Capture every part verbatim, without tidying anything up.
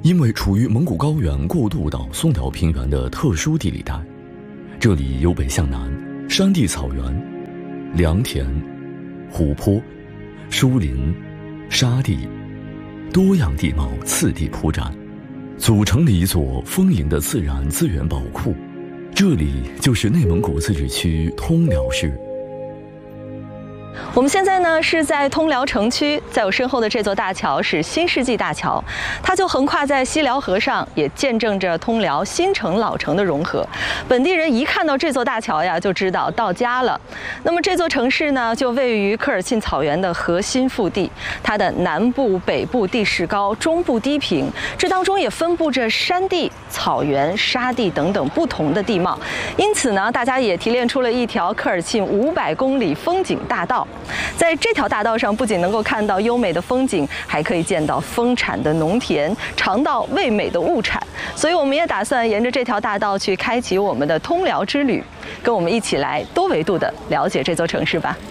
因为处于蒙古高原过渡到松辽平原的特殊地理带，这里由北向南，山地草原、良田、湖泊、疏林、沙地，多样地貌次第铺展，组成了一座丰盈的自然资源宝库。这里就是内蒙古自治区通辽市。 我们现在呢是在通辽城区，在我身后的这座大桥是新世纪大桥，它就横跨在西辽河上，也见证着通辽新城老城的融合。本地人一看到这座大桥呀，就知道到家了。那么这座城市呢，就位于科尔沁草原的核心腹地，它的南部、北部地势高，中部低平，这当中也分布着山地、草原、沙地等等不同的地貌。因此呢，大家也提炼出了一条科尔沁五百公里风景大道。在这条大道上，不仅能够看到优美的风景，还可以见到丰产的农田，尝到味美的物产。所以我们也打算沿着这条大道去开启我们的通辽之旅，跟我们一起来多维度的了解这座城市吧。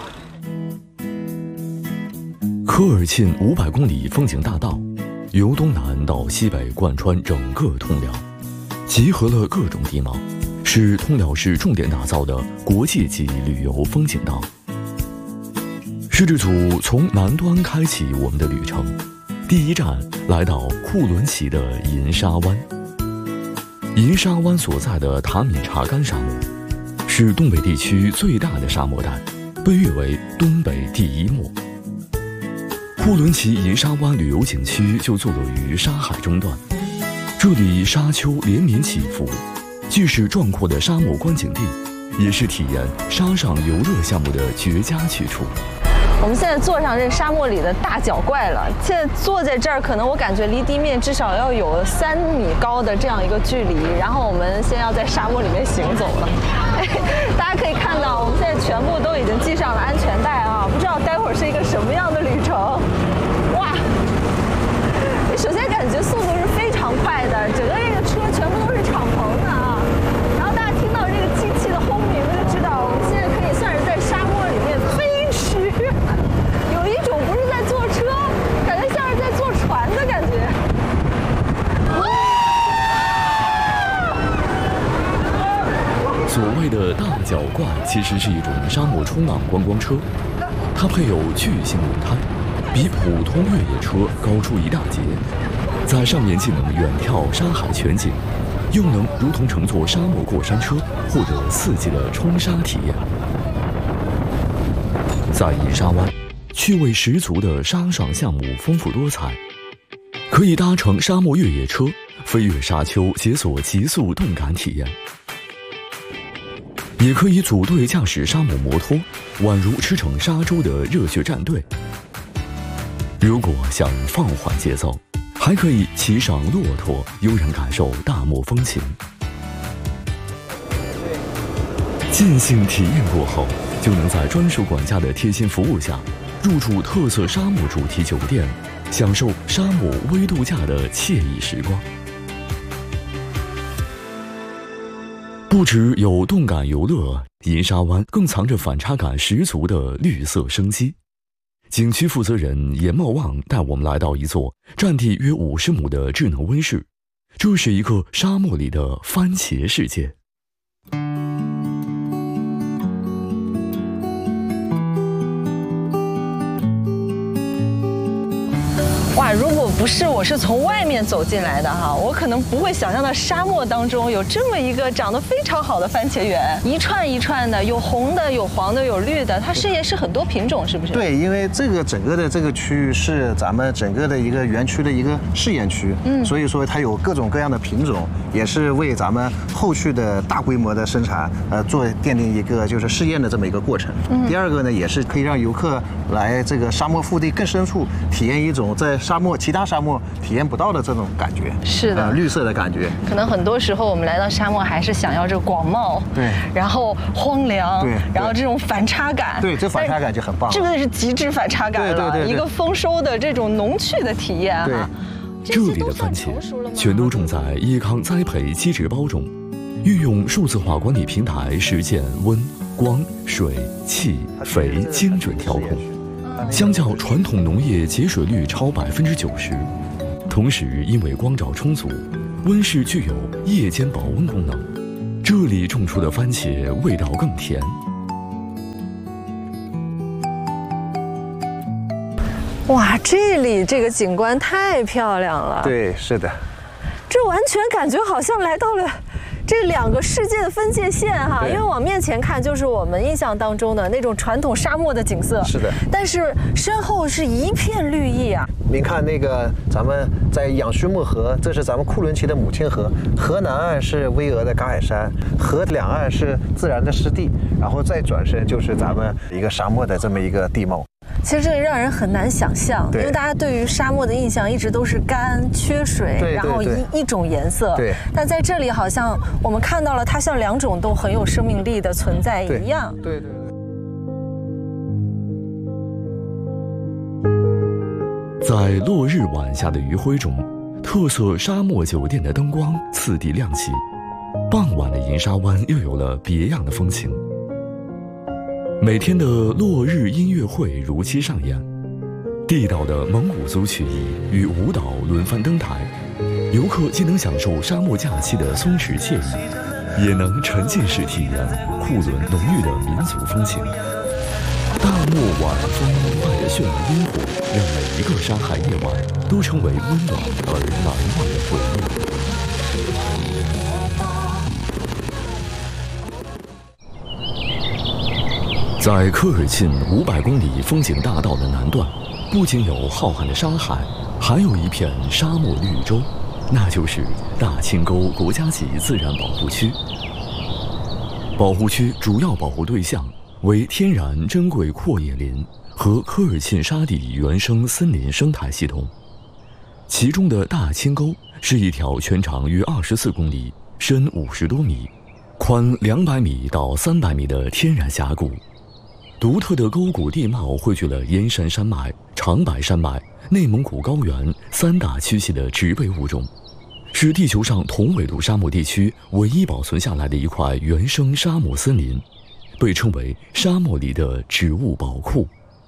科尔沁五百公里风景大道，由东南到西北贯穿整个通辽，集合了各种地貌，是通辽市重点打造的国际级旅游风景道。摄制组从南端开启我们的旅程，第一站来到库伦旗的银沙湾。银沙湾所在的塔米查干沙漠，是东北地区最大的沙漠带，被誉为东北第一漠。库伦旗银沙湾旅游景区就坐落于沙海中段，这里沙丘连绵起伏，既是壮阔的沙漠观景地，也是体验沙上游乐项目的绝佳去处。 我们现在坐上这沙漠里的大脚怪了，现在坐在这儿，可能我感觉离地面至少要有三米高的这样一个距离。然后我们先要在沙漠里面行走了。哎，大家可以看到，我们现在全部都已经系上了安全带啊，不知道待会儿是一个什么样的旅程。哇！你首先感觉速度是非常快的，整个这个车全部都是敞篷的啊。然后大家听到这个机器的轰鸣，就知道我们现在可以算是在沙漠里面飞驰。有一种不是在坐车，感觉像是在坐船的感觉。 所谓的大脚怪其实是一种沙漠冲浪观光车，它配有巨型轮胎，比普通越野车高出一大截，在上面既能远眺沙海全景，又能如同乘坐沙漠过山车，获得刺激的冲沙体验。在银沙湾，趣味十足的沙爽项目丰富多彩，可以搭乘沙漠越野车飞越沙丘，解锁极速动感体验；也可以组队驾驶沙漠摩托，宛如驰骋沙洲的热血战队。如果想放缓节奏，还可以骑上骆驼，悠然感受大漠风情。尽兴体验过后，就能在专属管家的贴心服务下，入住特色沙漠主题酒店，享受沙漠微度假的惬意时光。不只有动感游乐，银沙湾更藏着反差感十足的绿色生机。景区负责人严茂旺带我们来到一座占地约五十亩的智能温室，这是一个沙漠里的番茄世界。 哇，如果不是我是从外面走进来的哈，我可能不会想象到沙漠当中有这么一个长得非常好的番茄园，一串一串的，有红的，有黄的，有绿的，它是也是很多品种，是不是？ 对，因为这个整个的这个区域是咱们整个的一个园区的一个试验区，嗯，所以说它有各种各样的品种，也是为咱们后续的大规模的生产，呃，做奠定一个就是试验的这么一个过程。嗯，第二个呢，也是可以让游客来这个沙漠腹地更深处体验一种在沙漠其他沙漠体验不到的这种感觉， 是的， 呃，绿色的感觉。 可能很多时候我们来到沙漠还是想要这个广袤， 对， 然后荒凉， 对， 然后这种反差感， 对，这反差感就很棒。 这个是极致反差感了， 对对 对, 对， 一个丰收的这种农趣的体验哈。 这里的番茄全都种在椰糠栽培基质包中，运用数字化管理平台实现温、光、水、气、肥精准调控。相较传统农业节水率超百分之九十， 同时因为光照充足，温室具有夜间保温功能，这里种出的番茄味道更甜。 哇，这里这个景观太漂亮了。 对，是的。 这完全感觉好像来到了这两个世界的分界线哈，因为往面前看就是我们印象当中的那种传统沙漠的景色。 是的。但是身后是一片绿意啊。 您看那个咱们在养须木河，这是咱们库伦旗的母亲河，河南岸是巍峨的嘎海山，河两岸是自然的湿地，然后再转身就是咱们一个沙漠的这么一个地貌。 其实这个让人很难想象，因为大家对于沙漠的印象一直都是干、缺水，然后一一种颜色。对。但在这里，好像我们看到了它像两种都很有生命力的存在一样。 对对对。 在落日晚霞的余晖中，特色沙漠酒店的灯光次第亮起，傍晚的银沙湾又有了别样的风情。每天的落日音乐会如期上演，地道的蒙古族曲艺与舞蹈轮番登台，游客既能享受沙漠假期的松弛惬意，也能沉浸式体验库伦浓郁的民族风情。大漠晚风外的绚烂烟火，让每一个沙海夜晚都成为温暖而难忘的回忆。在科尔沁五百公里风景大道的南段，不仅有浩瀚的沙海，还有一片沙漠绿洲，那就是大清沟国家级自然保护区。保护区主要保护对象为天然珍贵阔叶林和科尔沁沙地原生森林生态系统。其中的大清沟是一条全长约二十四公里、深五十多米、宽两百米到三百米的天然峡谷。独特的沟谷地貌汇聚了燕山山脉、长白山脉、内蒙古高原三大区系的植被物种，是地球上同纬度沙漠地区唯一保存下来的一块原生沙漠森林，被称为沙漠里的植物宝库。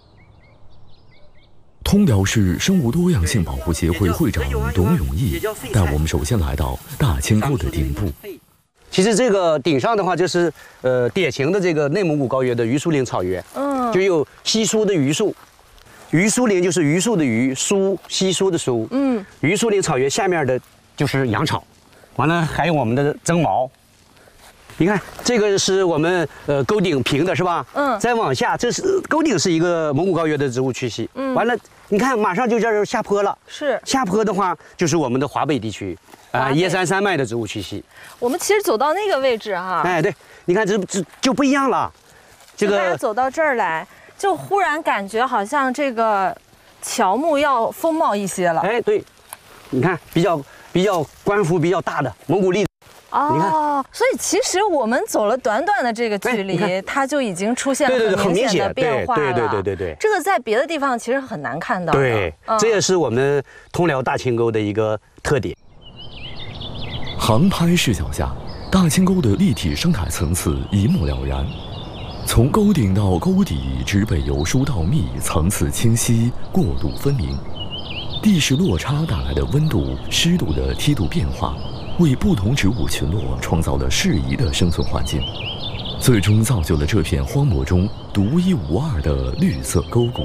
通辽市生物多样性保护协会会长董永义带我们首先来到大清沟的顶部。 其实这个顶上的话，就是呃典型的这个内蒙古高原的榆树林草原，嗯，就有稀疏的榆树，榆树林就是榆树的榆，疏稀疏的疏，嗯，榆树林草原下面的就是羊草，完了还有我们的增毛。你看这个是我们呃沟顶平的是吧？嗯，再往下，这是沟顶是一个蒙古高原的植物区系，嗯，完了你看马上就这儿下坡了， 是下坡的话就是我们的华北地区。啊，耶山山脉的植物区系， 我们其实走到那个位置哈， 哎，对，你看这这就不一样了， 这个大家走到这儿来，就忽然感觉好像这个乔木要丰茂一些了。 哎，对，你看比较比较官幅比较大的蒙古栗子， 哦，你看，所以其实我们走了短短的这个距离，它就已经出现了很明显的变化了。 对对对对对， 这个在别的地方其实很难看到的。 对，这也是我们通辽大清沟的一个特点。 航拍视角下，大清沟的立体生态层次一目了然。从沟顶到沟底，植被由疏到密，层次清晰，过渡分明。地势落差带来的温度、湿度的梯度变化，为不同植物群落创造了适宜的生存环境，最终造就了这片荒漠中独一无二的绿色沟谷。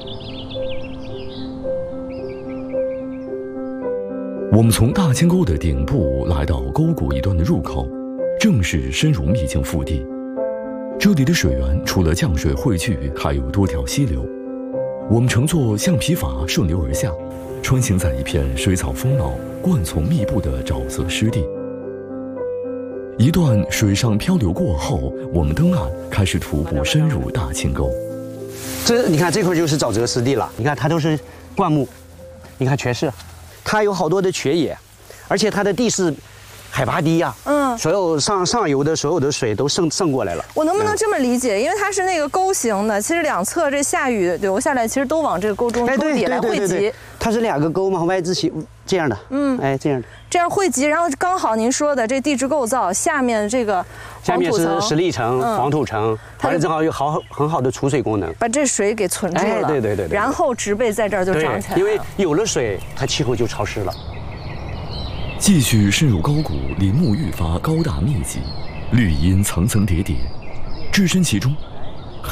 我们从大清沟的顶部来到沟谷一端的入口，正是深入秘境腹地。这里的水源除了降水汇聚，还有多条溪流。我们乘坐橡皮筏顺流而下，穿行在一片水草丰茂、灌丛密布的沼泽湿地。一段水上漂流过后，我们登岸，开始徒步深入大清沟。 这你看这块就是沼泽湿地了，你看它都是灌木，你看全是。它有好多的蕨野，而且它的地势海拔低呀、啊，嗯，所有上上游的所有的水都渗渗过来了。 我能不能这么理解？因为它是那个沟形的，其实两侧这下雨流下来，其实都往这个沟中沟底来汇集。 它是两个沟嘛， Y 字形这样的，嗯，哎，这样的， 这样汇集，然后刚好您说的这地质构造下面这个下面是石砾层、 嗯、 黄土层，它正好有好很好的储水功能， 把这水给存住了。 哎，对对对对。 然后植被在这儿就长起来了。 因为有了水，它气候就潮湿了。 继续深入高谷，林木愈发高大密集，绿荫层层叠叠，置身其中。